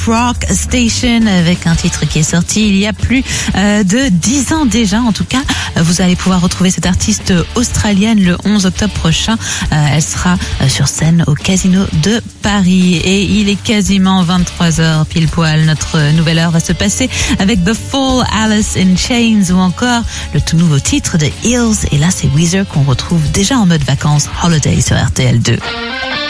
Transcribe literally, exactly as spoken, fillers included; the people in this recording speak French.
Rock Station avec un titre qui est sorti il y a plus euh, de dix ans déjà. En tout cas, vous allez pouvoir retrouver cette artiste australienne le onze octobre prochain. Euh, elle sera sur scène au Casino de Paris. Et il est quasiment vingt-trois heures pile poil. Notre nouvelle heure va se passer avec The Fall, Alice in Chains ou encore le tout nouveau titre de Hills. Et là, c'est Weezer qu'on retrouve déjà en mode vacances, Holiday sur R T L deux.